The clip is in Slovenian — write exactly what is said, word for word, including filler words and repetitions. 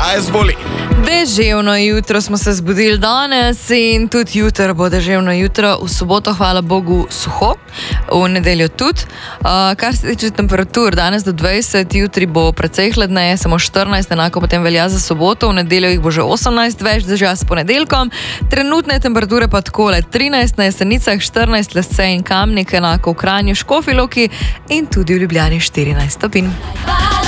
izvoli. Deževno jutro smo se zbudili danes in tudi jutro bo deževno jutro. V soboto, hvala Bogu, suho, v nedeljo tudi. Uh, kar se tiče temperatur, danes do dvajset, jutri bo precej hladneje, samo štirinajst, enako potem velja za soboto, v nedeljo jih bo že osemnajst, več dežja s ponedeljkom. Trenutne temperature pa takole: trinajst na Jesenicah, štirinajst Lesce in Kamnik, enako v Kranju, Škofji Loki in tudi v Ljubljani štirinajst stopinj.